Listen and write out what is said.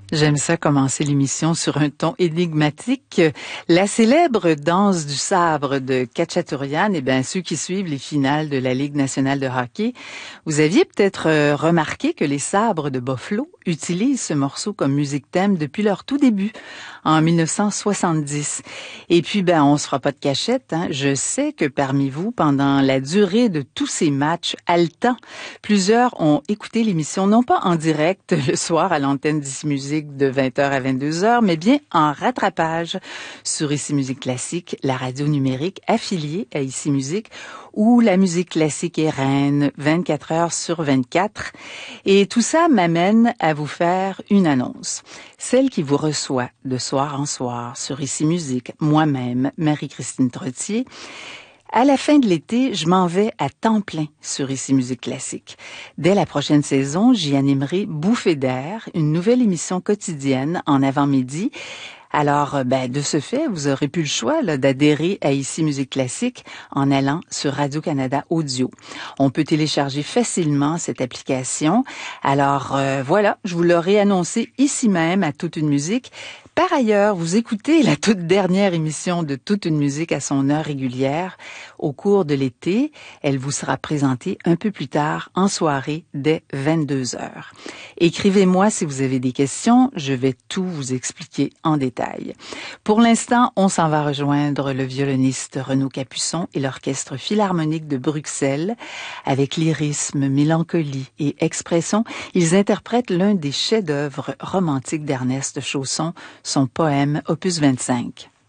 J'aime ça commencer l'émission sur un ton énigmatique. La célèbre danse du sabre de Khatchatourian, ceux qui suivent les finales de la Ligue nationale de hockey, vous aviez peut-être remarqué que les Sabres de Buffalo utilisent ce morceau comme musique thème depuis leur tout début, en 1970. Et puis, on se fera pas de cachette, hein. Je sais que parmi vous, pendant la durée de tous ces matchs haletants, plusieurs ont écouté l'émission non pas en direct le soir à l'antenne d'Ici Musique de 20h à 22h, mais bien en rattrapage sur Ici Musique Classique, la radio numérique affiliée à Ici Musique, où la musique classique est reine 24 heures sur 24. Et tout ça m'amène à vous faire une annonce. Celle qui vous reçoit de soir en soir sur Ici Musique, moi-même, Marie-Christine Trottier. À la fin de l'été, je m'en vais à temps plein sur Ici Musique Classique. Dès la prochaine saison, j'y animerai Bouffée d'air, une nouvelle émission quotidienne en avant-midi. Alors, de ce fait, vous aurez plus le choix d'adhérer à Ici Musique Classique en allant sur Radio-Canada Audio. On peut télécharger facilement cette application. Alors, voilà, je vous l'aurai annoncé ici même à Toute une musique. Par ailleurs, vous écoutez la toute dernière émission de Toute une musique à son heure régulière au cours de l'été. Elle vous sera présentée un peu plus tard en soirée dès 22h. Écrivez-moi si vous avez des questions, je vais tout vous expliquer en détail. Pour l'instant, on s'en va rejoindre le violoniste Renaud Capuçon et l'Orchestre Philharmonique de Bruxelles. Avec lyrisme, mélancolie et expression, ils interprètent l'un des chefs-d'œuvre romantiques d'Ernest Chausson, son poème Opus 25.